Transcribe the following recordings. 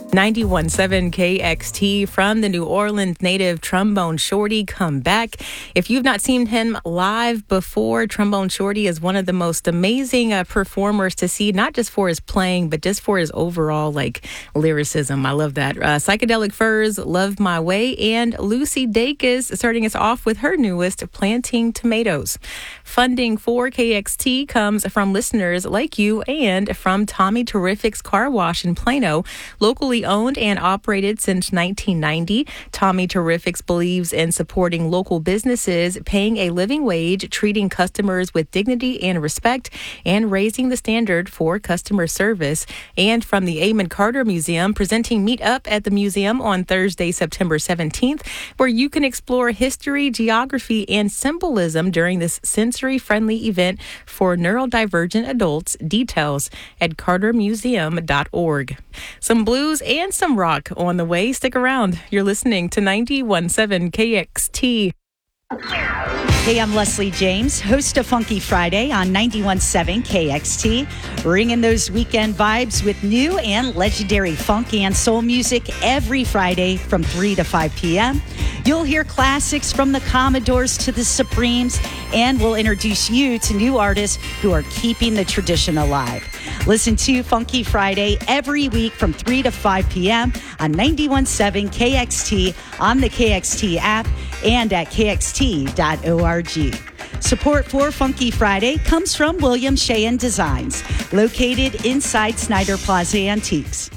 91.7 KXT from the New Orleans native Trombone Shorty come back. If you've not seen him live before, Trombone Shorty is one of the most amazing performers to see, not just for his playing, but just for his overall lyricism. I love that. Psychedelic Furs, Love My Way, and Lucy Dacus starting us off with her newest, Planting Tomatoes. Funding for KXT comes from listeners like you and from Tommy Terrific's Car Wash in Plano, locally owned and operated since 1990. Tommy Terrifics believes in supporting local businesses, paying a living wage, treating customers with dignity and respect, and raising the standard for customer service. And from the Amon Carter Museum, presenting Meet Up at the museum on Thursday, September 17th, where you can explore history, geography, and symbolism during this sensory-friendly event for neurodivergent adults. Details at cartermuseum.org. Some blues and some rock on the way. Stick around. You're listening to 91.7 KXT. Hey, I'm Leslie James, host of Funky Friday on 91.7 KXT, bringing those weekend vibes with new and legendary funk and soul music every Friday from 3 to 5 p.m. You'll hear classics from the Commodores to the Supremes, and we'll introduce you to new artists who are keeping the tradition alive. Listen to Funky Friday every week from 3 to 5 p.m. on 91.7 KXT, on the KXT app, and at kxt.org. Support for Funky Friday comes from William Sheehan Designs, located inside Snyder Plaza Antiques.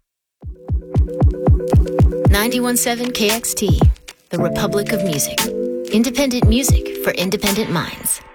91.7 KXT, the Republic of Music. Independent music for independent minds.